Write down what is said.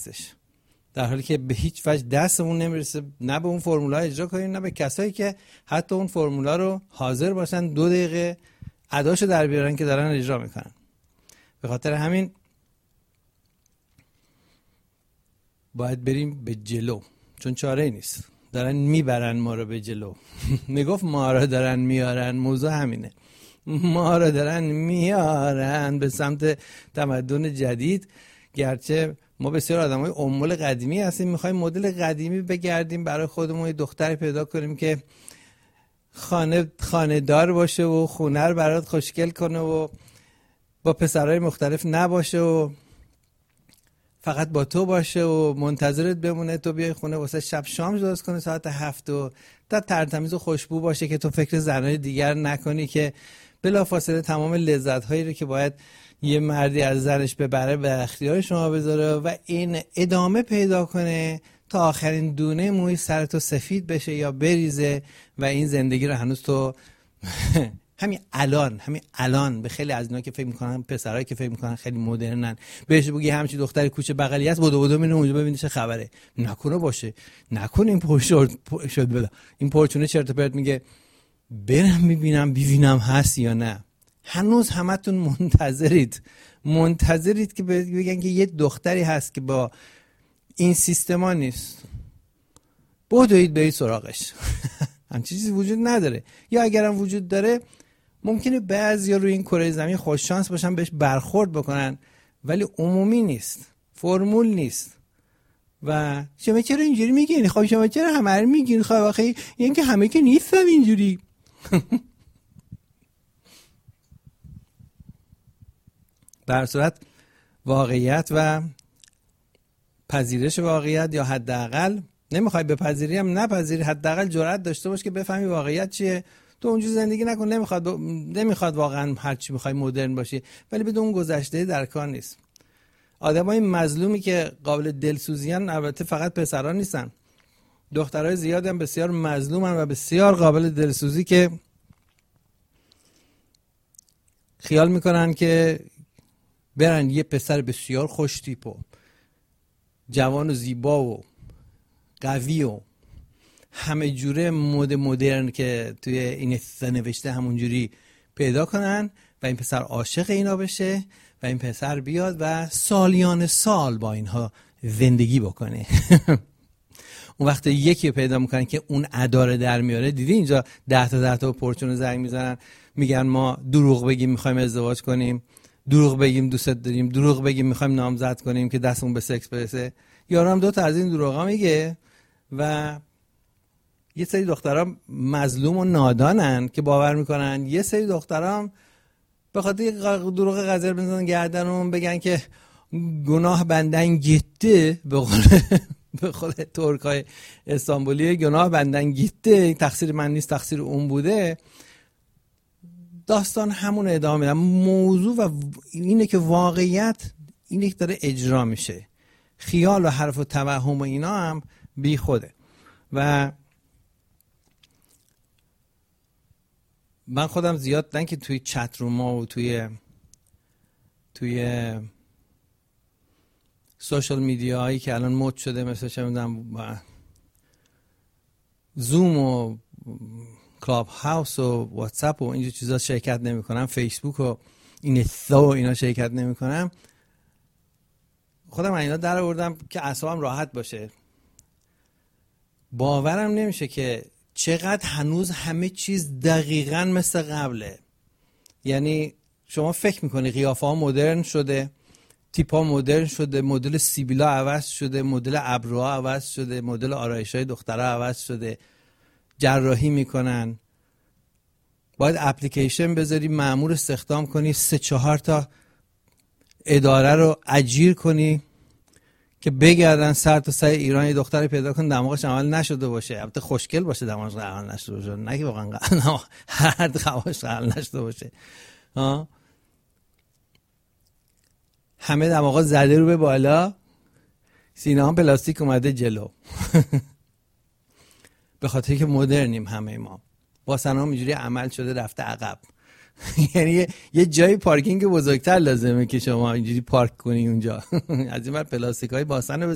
نیستش، در حالی که به هیچ وجه دستمون نمیرسه نه به اون فرمولا اجرا کنیم نه به کسایی که حتی اون فرمولا رو حاضر باشن 2 دقیقه اداشو در بیارن که دارن اجرا میکنن. به خاطر همین باید بریم به جلو، چون چاره نیست، دارن میبرن ما رو به جلو. میگفت ما رو دارن میارن، موضوع همینه، ما رو دارن میارن به سمت تمدن جدید. گرچه ما بسیار آدمای امول قدیمی هستیم، میخوایم مدل قدیمی بگردیم برای خودمون، یه دختری پیدا کنیم که خانه دار باشه و خونه رو برات خوشگل کنه و با پسرای مختلف نباشه و فقط با تو باشه و منتظرت بمونه تو بیای خونه واسه شب شام درست کنه ساعت 7 و تا ترتمیز و خوشبو باشه که تو فکر زنای دیگر نکنی، که بلافاصله تمام لذت هایی رو که باید یه مردی از زنش ببره به اختیار شما بذاره و این ادامه پیدا کنه تا آخرین دونه موی سر تو سفید بشه یا بریزه و این زندگی رو هنوز تو همین الان به خیلی از اینا که فکر میکنن، پسرایی که فکر میکنن خیلی مدرنن، بهش بگی همچین دختری کوچه بغلی است بدو میره اونجا ببینید چه خبره، نکنه باشه، نکنه این شد بلا این پرچونه چرت و پرت میگه، برم ببینم هست یا نه. هنوز همتون منتظرید که بگن که یه دختری هست که با این سیستما نیست، بدوید برید سراغش. همچین چیزی وجود نداره، یا اگرم وجود داره ممکنه بعضیا روی این کره زمین خوش شانس باشن بهش برخورد بکنن، ولی عمومی نیست، فرمول نیست. و شما چرا اینجوری میگین؟ خب شما چرا همه رو میگین؟ خب آخه این که همه که نیستن اینجوری. در صورت واقعیت و پذیرش واقعیت، یا حداقل نمیخوای بپذیری هم نپذیری، حداقل جرأت داشته باش که بفهمی واقعیت چیه. تو اونجوری زندگی نکن، نمیخواد واقعا هر چی میخوای مدرن باشی، ولی بدون اون گذشته در کار نیست. آدمای مظلومی که قابل دلسوزیان البته فقط پسران نیستن، دخترای زیادی هم بسیار مظلومن و بسیار قابل دلسوزی که خیال میکنن که برن یه پسر بسیار خوش تیپ و جوان و زیبا و قوی و همه جوره مدرن که توی این نوشته همونجوری پیدا کنن و این پسر عاشق اینا بشه و این پسر بیاد و سالیان سال با اینها زندگی بکنه. اون وقت یکی پیدا میکنن که اون اداره در میاره. دیدی اینجا 10 تا پرچون زنگ میزنن میگن ما دروغ بگیم میخوایم ازدواج کنیم، دروغ بگیم دوست داریم، دروغ بگیم میخوایم نامزد کنیم که دستمون به سکس برسه. یارو هم 2 تا از این دروغا میگه و یه سری دخترها مظلوم و نادانن که باور میکنن، یه سری دخترها به خاطر دروغ قذر بزنن گردنون بگن که گناه بندن گیته، به قول ترکای استانبولی گناه بندن گیته، تقصیر من نیست تقصیر اون بوده. داستان همون ادامه میدم. موضوع و اینه که واقعیت اینه که داره اجرا میشه، خیال و حرف و توهم و اینا هم بی خوده. و من خودم زیاد که توی چت روما و توی سوشال میدیا هایی که الان مد شده مثل چه میدونم زوم و کلاب هاوس و واتساپ و اینجور چیزا شرکت نمی کنم، فیسبوک و اینا شرکت نمی کنم. خودم اینا در آوردم که اعصابم راحت باشه. باورم نمیشه که چقدر هنوز همه چیز دقیقاً مثل قبله. یعنی شما فکر میکنی قیافه ها مدرن شده، تیپ ها مدرن شده، مدل سیبیلا عوض شده، مدل ابروها عوض شده، مدل آرایش های دخترها عوض شده، جراحی میکنن، باید اپلیکیشن بذاری، مأمور استخدام کنی، 3-4 تا اداره رو اجیر کنی که بگردن سر تا سر ایران یه دختری پیدا کن دماغش عمل نشده باشه، البته خوشگل باشه دماغش عمل نشده باشه، نه که واقعا هر دماغش عمل نشده باشه. همه دماغا زده رو به بالا، سینه هم پلاستیک اومده جلو. به خاطر که مدرنیم همه ما، واسه هم اینجوری عمل شده رفته عقب. یعنی یه جای پارکینگ بزرگتر لازمه که شما اینجوری پارک کنی اونجا. از این بر پلاستیکای باسن